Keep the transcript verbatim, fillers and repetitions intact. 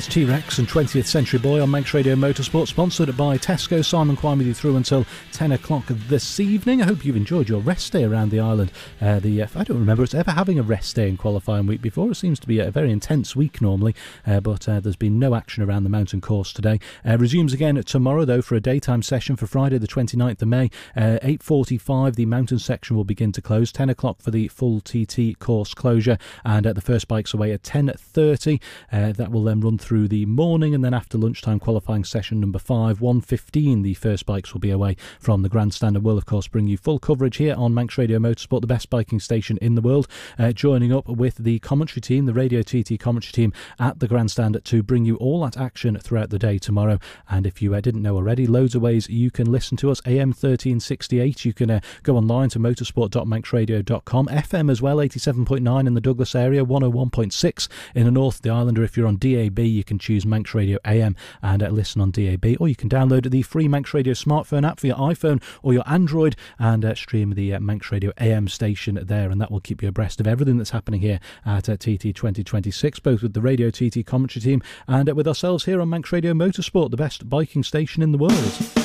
It's T-Rex and twentieth Century Boy on Manx Radio Motorsport, sponsored by Tesco. Simon Quine with you through until ten o'clock this evening. I hope you've enjoyed your rest day around the island. Uh, the uh, I don't remember us ever having a rest day in qualifying week before. It seems to be a very intense week normally, uh, but uh, there's been no action around the mountain course today. Uh, resumes again tomorrow, though, for a daytime session for Friday the twenty-ninth of May. Uh, eight forty-five, the mountain section will begin to close. ten o'clock for the full T T course closure, and uh, the first bike's away at ten thirty. Uh, that will then run through the morning, and then after lunchtime qualifying session number five, one fifteen, the first bikes will be away from the grandstand, and we'll of course bring you full coverage here on Manx Radio Motorsport, the best biking station in the world, uh, joining up with the commentary team, the Radio T T commentary team at the grandstand, to bring you all that action throughout the day tomorrow. And if you uh, didn't know already, loads of ways you can listen to us. A M thirteen sixty-eight, you can uh, go online to motorsport dot manx radio dot com. F M as well, eighty-seven point nine in the Douglas area, one oh one point six in the north of the island, or if you're on D A B you can choose Manx Radio A M and uh, listen on D A B, or you can download the free Manx Radio smartphone app for your iPhone or your Android and uh, stream the uh, Manx Radio A M station there, and that will keep you abreast of everything that's happening here at uh, T T twenty twenty-six, both with the Radio T T commentary team and uh, with ourselves here on Manx Radio Motorsport, the best biking station in the world.